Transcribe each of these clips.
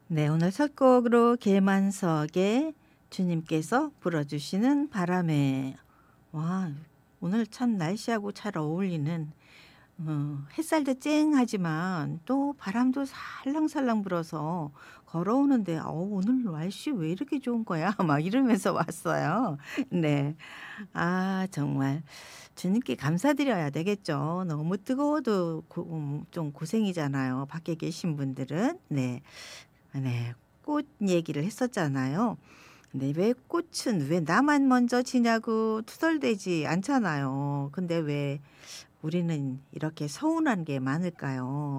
네, 오늘 첫 곡으로 계만석의 주님께서 불어주시는 바람에. 와, 오늘 참 날씨하고 잘 어울리는, 햇살도 쨍하지만 또 바람도 살랑살랑 불어서 걸어오는데 오늘 날씨 왜 이렇게 좋은 거야? 막 이러면서 왔어요. 네. 아, 정말 주님께 감사드려야 되겠죠. 너무 뜨거워도 좀 고생이잖아요. 밖에 계신 분들은. 네. 네. 꽃 얘기를 했었잖아요. 근데 왜 꽃은 왜 나만 먼저 지냐고 투덜대지 않잖아요. 근데 왜 우리는 이렇게 서운한 게 많을까요?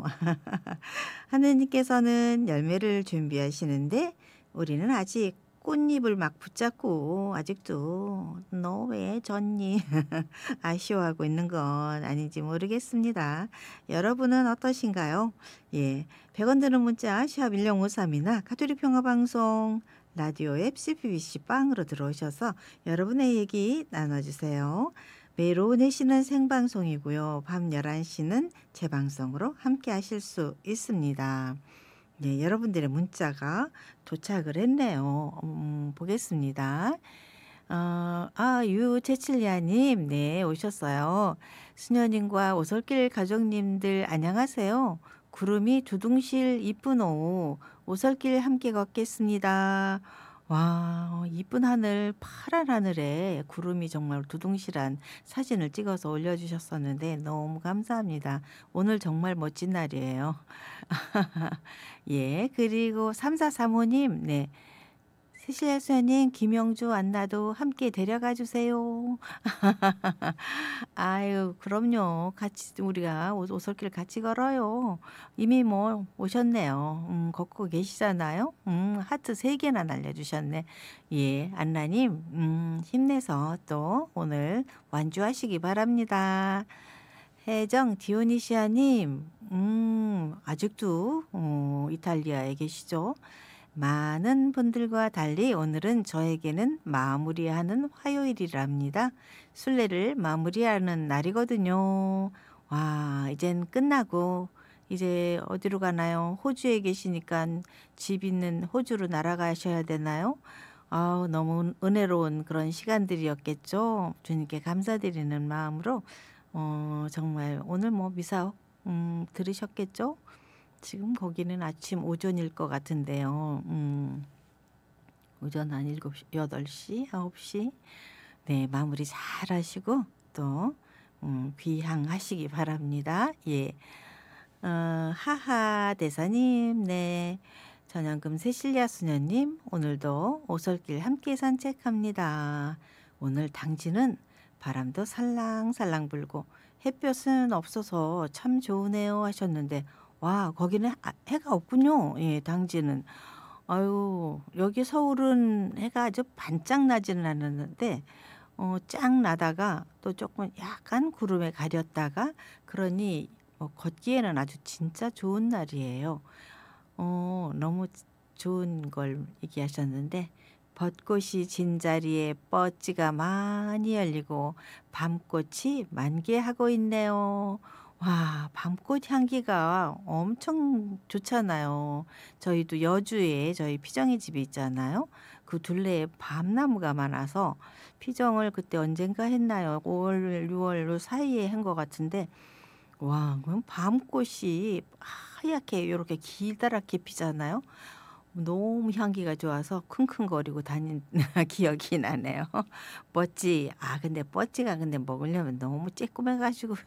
하느님께서는 열매를 준비하시는데 우리는 아직 꽃잎을 막 붙잡고 아직도 너 왜 졌니? 아쉬워하고 있는 건 아닌지 모르겠습니다. 여러분은 어떠신가요? 예. 100원 드는 문자 샵 1053이나 가톨릭 평화방송 라디오 앱 CPBC 빵으로 들어오셔서 여러분의 얘기 나눠주세요. 매일 오후 4시는 생방송이고요. 밤 11시는 재방송으로 함께 하실 수 있습니다. 네, 여러분들의 문자가 도착을 했네요. 보겠습니다. 유제칠리아님, 네, 오셨어요. 수녀님과 오솔길 가족님들 안녕하세요. 구름이 두둥실 이쁜 오후 오솔길 함께 걷겠습니다. 와, 이쁜 하늘, 파란 하늘에 구름이 정말 두둥실한 사진을 찍어서 올려주셨었는데 너무 감사합니다. 오늘 정말 멋진 날이에요. 예, 그리고 3435님, 네. 세실야 수녀님, 김영주 안나도 함께 데려가 주세요. 아유, 그럼요. 같이 우리가 오솔길 같이 걸어요. 이미 뭐 오셨네요. 걷고 계시잖아요. 하트 3개나 날려주셨네. 예, 안나님, 힘내서 또 오늘 완주하시기 바랍니다. 혜정 디오니시아님, 아직도 이탈리아에 계시죠? 많은 분들과 달리 오늘은 저에게는 마무리하는 화요일이랍니다. 순례를 마무리하는 날이거든요. 와, 이젠 끝나고 이제 어디로 가나요? 호주에 계시니까 집 있는 호주로 날아가셔야 되나요? 아우, 너무 은혜로운 그런 시간들이었겠죠. 주님께 감사드리는 마음으로 정말 오늘 뭐 미사 들으셨겠죠? 지금 거기는 아침 오전일 것 같은데요. 오전 한 7시, 8시, 9시. 네, 마무리 잘 하시고 또 귀향하시기 바랍니다. 예. 하하 대사님, 네. 전현금 세실리아 수녀님, 오늘도 오솔길 함께 산책합니다. 오늘 당진은 바람도 살랑살랑 불고 햇볕은 없어서 참 좋으네요 하셨는데, 와, 거기는 해가 없군요. 예, 당진은. 아유, 여기 서울은 해가 아주 반짝 나지는 않았는데, 쫙 나다가 또 조금 약간 구름에 가렸다가 그러니 걷기에는 아주 진짜 좋은 날이에요. 너무 좋은 걸 얘기하셨는데 벚꽃이 진 자리에 뻗지가 많이 열리고 밤꽃이 만개하고 있네요. 와, 밤꽃 향기가 엄청 좋잖아요. 저희도 여주에 저희 피정이 집이 있잖아요. 그 둘레에 밤나무가 많아서 피정을 그때 언젠가 했나요? 5월, 6월 사이에 한 것 같은데 와, 그럼 밤꽃이 하얗게 이렇게 기다랗게 피잖아요. 너무 향기가 좋아서 킁킁거리고 다닌 기억이 나네요. 뻗지. 근데 뻗지가 근데 먹으려면 너무 쬐끔해 가지고요.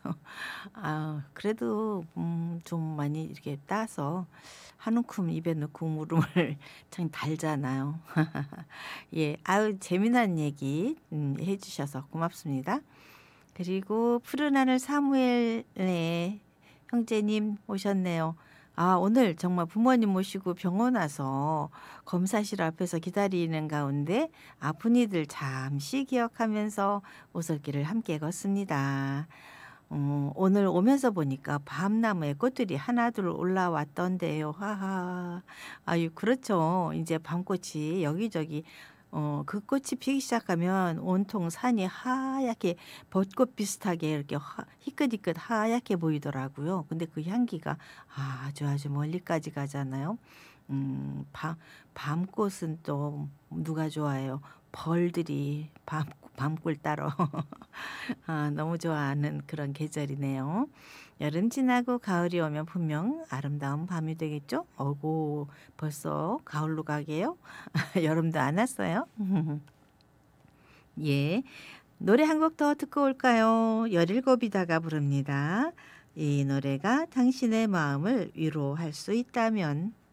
그래도 좀 많이 이렇게 따서 한 움큼 입에 넣고 물음을 참 달잖아요. 예. 아유, 재미난 얘기 해 주셔서 고맙습니다. 그리고 푸른 하늘 사무엘의 형제님 오셨네요. 오늘 정말 부모님 모시고 병원 와서 검사실 앞에서 기다리는 가운데 아픈 이들 잠시 기억하면서 오솔길을 함께 걷습니다. 오늘 오면서 보니까 밤나무에 꽃들이 하나둘 올라왔던데요. 하하. 아유, 그렇죠. 이제 밤꽃이 여기저기 그 꽃이 피기 시작하면 온통 산이 하얗게 벚꽃 비슷하게 이렇게 희끗희끗 하얗게 보이더라고요. 근데 그 향기가 아주 아주 멀리까지 가잖아요. 밤꽃은 또 누가 좋아해요? 벌들이 밤꿀 따러 너무 좋아하는 그런 계절이네요. 여름 지나고 가을이 오면 분명 아름다운 밤이 되겠죠? 어고 벌써 가을로 가게요? 여름도 안 왔어요? 예. 노래 한 곡 더 듣고 올까요? 열일곱이다가 부릅니다. 이 노래가 당신의 마음을 위로할 수 있다면.